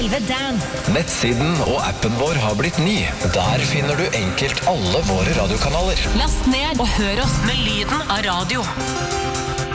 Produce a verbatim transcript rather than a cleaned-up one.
elleve Dance. Nettsiden og appen vår har blitt ny. Der finner du enkelt alle våre radiokanaler. Last ned og hør oss med lyden av radio.